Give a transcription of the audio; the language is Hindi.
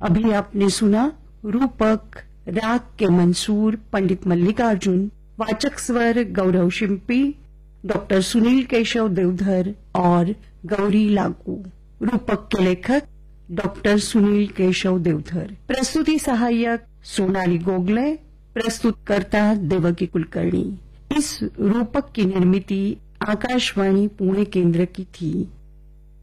अभी आपने सुना रूपक, राग के मंसूर पंडित मल्लिकार्जुन, वाचक स्वर गौरव शिंपी, डॉक्टर सुनील केशव देवधर और गौरी लागू। रूपक के लेखक डॉक्टर सुनील केशव देवधर। प्रस्तुति सहायक सोनाली गोगले, प्रस्तुतकर्ता देवकी कुलकर्णी। इस रूपक की निर्मिति आकाशवाणी पुणे केंद्र की थी।